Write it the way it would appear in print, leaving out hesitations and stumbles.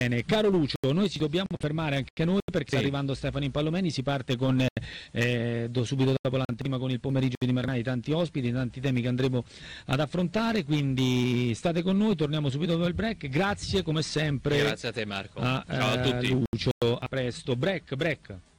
Bene, caro Lucio, noi ci dobbiamo fermare anche noi perché sta arrivando Stefano Impallomeni, si parte con subito dopo l'anteprima con il pomeriggio di Marnai, tanti ospiti, tanti temi che andremo ad affrontare, quindi state con noi, torniamo subito dopo il break, grazie come sempre. Grazie a te Marco, ciao a tutti. Lucio, a presto, break.